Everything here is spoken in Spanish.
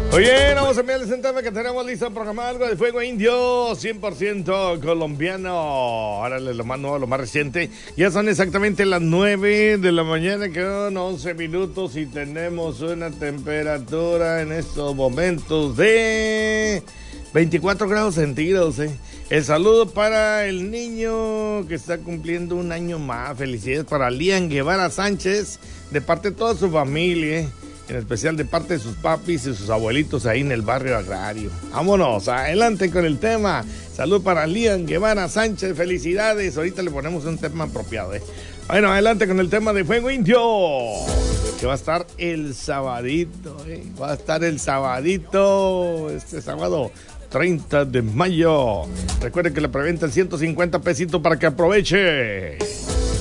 Oye, vamos a enviarles un tema que tenemos listo programado, algo de Fuego Indio, 100% colombiano. Ahora lo más nuevo, lo más reciente. Ya son exactamente las 9 de la mañana, quedan 11 minutos y tenemos una temperatura en estos momentos de 24 grados centígrados. El saludo para el niño que está cumpliendo un año más. Felicidades para Lian Guevara Sánchez, de parte de toda su familia. En especial de parte de sus papis y sus abuelitos ahí en el barrio agrario. Vámonos, adelante con el tema. Salud para Lian Guevara Sánchez, felicidades. Ahorita le ponemos un tema apropiado. Bueno, adelante con el tema de Fuego Indio, que va a estar el sabadito. Va a estar el sabadito, este sábado 30 de mayo. Recuerden que le preventa el 150 pesitos para que aproveche.